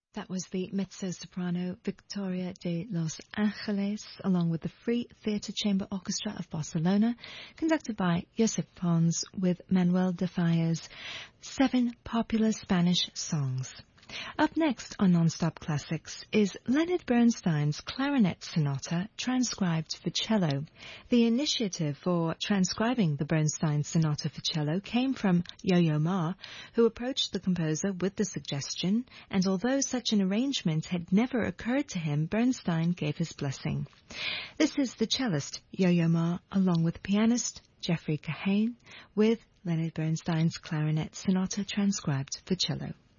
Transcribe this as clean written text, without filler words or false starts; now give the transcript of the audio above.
That was the mezzo-soprano Victoria de Los Angeles, along with the Free Theatre Chamber Orchestra of Barcelona, conducted by Josep Pons with Manuel de Falla's 7 popular Spanish songs. Up next on Non-Stop Classics is Leonard Bernstein's Clarinet Sonata transcribed for cello. The initiative for transcribing the Bernstein Sonata for cello came from Yo-Yo Ma, who approached the composer with the suggestion, and although such an arrangement had never occurred to him, Bernstein gave his blessing. This is the cellist Yo-Yo Ma, along with pianist Jeffrey Kahane, with Leonard Bernstein's Clarinet Sonata transcribed for cello.